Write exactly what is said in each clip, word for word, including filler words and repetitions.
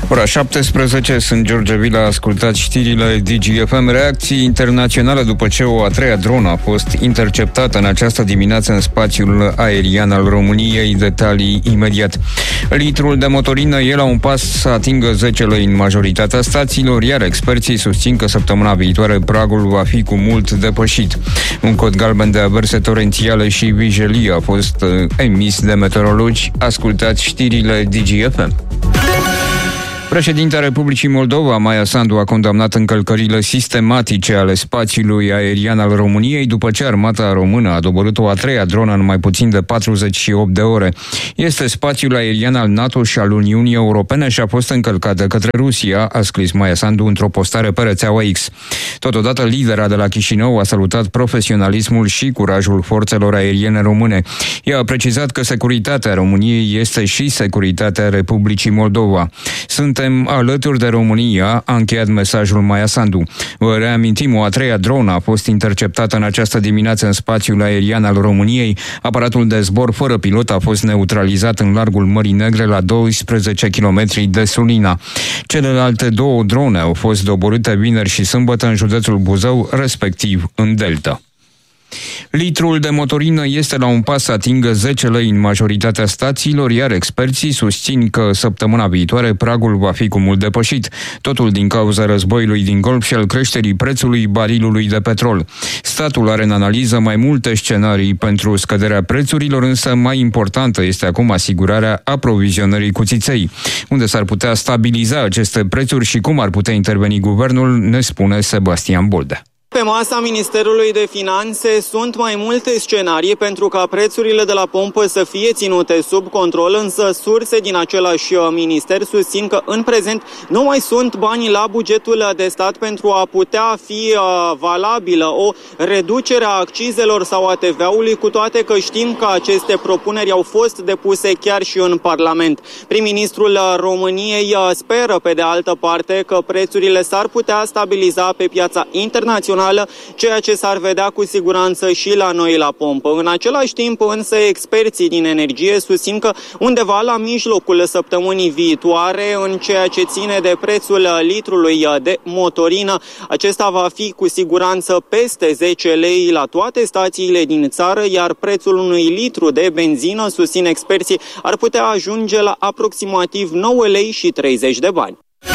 Ora șaptesprezece, sunt George Vila, ascultați știrile D G F M. Reacții internaționale după ce o a treia dronă a fost interceptată în această dimineață în spațiul aerian al României. Detalii imediat. Litrul de motorină e la un pas să atingă zece lei în majoritatea stațiilor, iar experții susțin că săptămâna viitoare pragul va fi cu mult depășit. Un cod galben de averse torențiale și vijelii a fost emis de meteorologi. Ascultați știrile D G F M. Președinta Republicii Moldova, Maia Sandu, a condamnat încălcările sistematice ale spațiului aerian al României după ce armata română a doborât o a treia dronă în mai puțin de patruzeci și opt de ore. Este spațiul aerian al NATO și al Uniunii Europene și a fost încălcat de către Rusia, a scris Maia Sandu într-o postare pe rețeaua X. Totodată, lidera de la Chișinău a salutat profesionalismul și curajul forțelor aeriene române. Ea a precizat că securitatea României este și securitatea Republicii Moldova. Sunt Suntem alături de România, a încheiat mesajul Maia Sandu. Vă reamintim, o a treia dronă a fost interceptată în această dimineață în spațiul aerian al României. Aparatul de zbor fără pilot a fost neutralizat în largul Mării Negre la doisprezece kilometri de Sulina. Celelalte două drone au fost doborâte vineri și sâmbătă în județul Buzău, respectiv în Delta. Litrul de motorină este la un pas să atingă zece lei în majoritatea stațiilor, iar experții susțin că săptămâna viitoare pragul va fi cu mult depășit. Totul din cauza războiului din Golf și al creșterii prețului barilului de petrol. Statul are în analiză mai multe scenarii pentru scăderea prețurilor, însă mai importantă este acum asigurarea aprovizionării cu țiței. Unde s-ar putea stabiliza aceste prețuri și cum ar putea interveni guvernul, ne spune Sebastian Boldea. Pe masa Ministerului de Finanțe sunt mai multe scenarii pentru ca prețurile de la pompă să fie ținute sub control, însă surse din același minister susțin că în prezent nu mai sunt bani la bugetul de stat pentru a putea fi valabilă o reducere a accizelor sau a T V-ului, cu toate că știm că aceste propuneri au fost depuse chiar și în Parlament. Prim-ministrul României speră pe de altă parte că prețurile s-ar putea stabiliza pe piața internațională, ceea ce s-ar vedea cu siguranță și la noi la pompă. În același timp, însă, experții din energie susțin că undeva la mijlocul săptămânii viitoare, în ceea ce ține de prețul litrului de motorină, acesta va fi cu siguranță peste zece lei la toate stațiile din țară, iar prețul unui litru de benzină, susțin experții, ar putea ajunge la aproximativ nouă lei și treizeci de bani.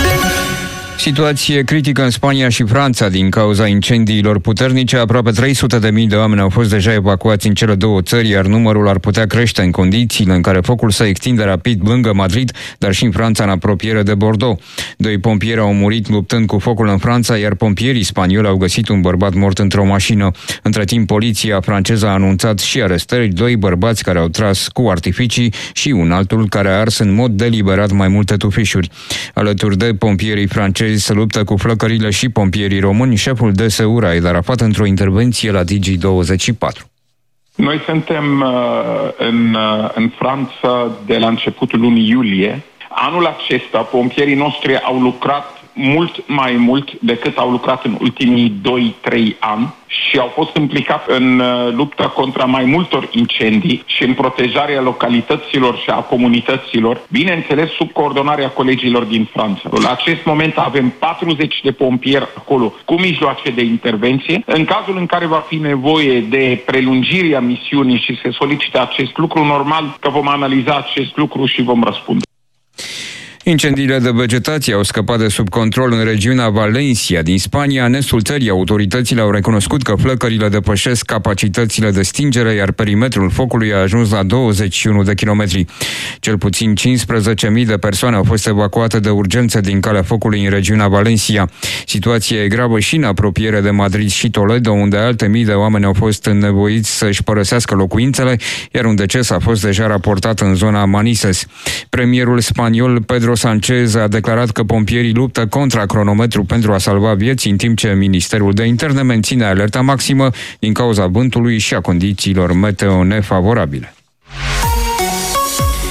Situație critică în Spania și Franța din cauza incendiilor puternice. Aproape trei sute de mii de oameni au fost deja evacuați în cele două țări, iar numărul ar putea crește în condițiile în care focul se extinde rapid lângă Madrid, dar și în Franța, în apropiere de Bordeaux. Doi pompieri au murit luptând cu focul în Franța, iar pompierii spanioli au găsit un bărbat mort într-o mașină. Între timp, poliția franceză a anunțat și arestări, doi bărbați care au tras cu artificii și un altul care a ars în mod deliberat mai multe tufișuri. Alături de pompierii francezi se luptă cu flăcările și pompierii români, șeful D S U Raed Arafat într-o intervenție la Digi douăzeci și patru. Noi suntem uh, în, uh, în Franța de la începutul lunii iulie. Anul acesta pompierii noștri au lucrat mult mai mult decât au lucrat în ultimii doi trei ani și au fost implicați în uh, lupta contra mai multor incendii și în protejarea localităților și a comunităților, bineînțeles sub coordonarea colegilor din Franța. La acest moment avem patruzeci de pompieri acolo cu mijloace de intervenție. În cazul în care va fi nevoie de prelungirea misiunii și se solicită acest lucru, normal că vom analiza acest lucru și vom răspunde. Incendiile de vegetație au scăpat de sub control în regiunea Valencia din Spania. În estul țării, autoritățile au recunoscut că flăcările depășesc capacitățile de stingere, iar perimetrul focului a ajuns la douăzeci și unu de kilometri. Cel puțin cincisprezece mii de persoane au fost evacuate de urgență din calea focului în regiunea Valencia. Situația e gravă și în apropiere de Madrid și Toledo, unde alte mii de oameni au fost înnevoiți să-și părăsească locuințele, iar un deces a fost deja raportat în zona Manises. Premierul spaniol Pedro Sánchez a declarat că pompierii luptă contra cronometru pentru a salva vieți, în timp ce Ministerul de Interne menține alerta maximă din cauza vântului și a condițiilor meteo nefavorabile.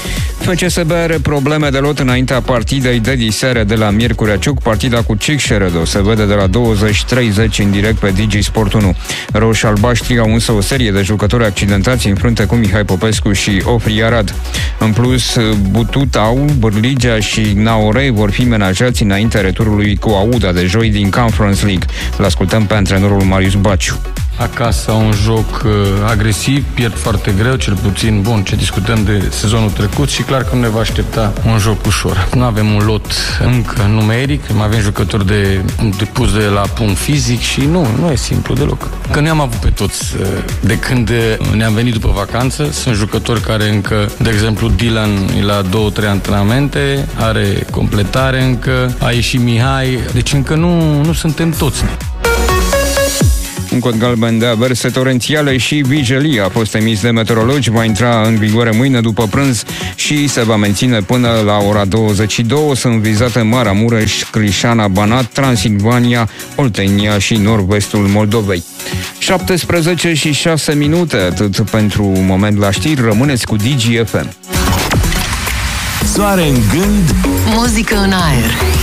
F C S B are probleme de lot înaintea partidei de diseară de la Miercurea Ciuc. Partida cu Cicșeredo se vede de la douăzeci treizeci în direct pe Digi Sport unu. Roșii-albaștri au însă o serie de jucători accidentați în frunte cu Mihai Popescu și Ofri Arad. În plus, Bututau, Bârligea și Naorei vor fi menajați înaintea returului cu Auda de joi din Conference League. L-ascultăm pe antrenorul Marius Baciu. Acasă au un joc uh, agresiv, pierd foarte greu, cel puțin, bun, ce discutăm de sezonul trecut și clar că nu ne va aștepta un joc ușor. Nu avem un lot încă numeric, mai avem jucători de, de pus de la punct fizic și nu, nu e simplu deloc. Că nu am avut pe toți uh, de când ne-am venit după vacanță, sunt jucători care încă, de exemplu, Dylan e la două, trei antrenamente, are completare încă, a ieșit Mihai, deci încă nu, nu suntem toți. Un cod galben de averse torențiale și vigilie a fost emis de meteorologi, va intra în vigoare mâine după prânz și se va menține până la ora douăzeci și două. Sunt vizate Maramureș, Crișana, Banat, Transilvania, Oltenia și nord-vestul Moldovei. șaptesprezece și șase minute, atât pentru moment la știri, rămâneți cu Digi F M. Soare în gând, muzică în aer.